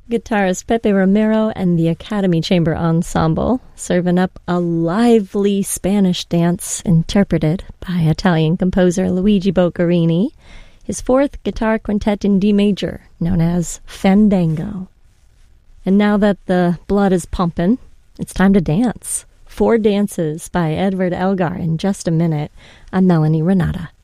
Guitarist Pepe Romero and the Academy Chamber Ensemble, serving up a lively Spanish dance interpreted by Italian composer Luigi Boccherini, his fourth guitar quintet in D major, known as Fandango. And now that the blood is pumping, it's time to dance. 4 dances by Edward Elgar in just a minute. I'm Melanie Renata.